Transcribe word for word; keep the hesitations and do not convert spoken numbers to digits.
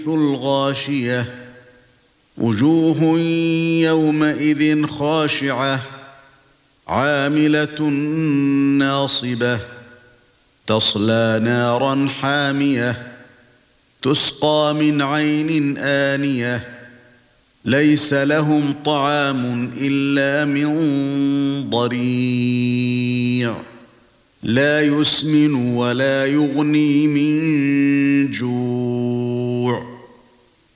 الغاشية وجوه يومئذ خاشعة عاملة ناصبة تصلى نارا حامية تسقى من عين آنية ليس لهم طعام إلا من ضريع لا يسمن ولا يغني من جوع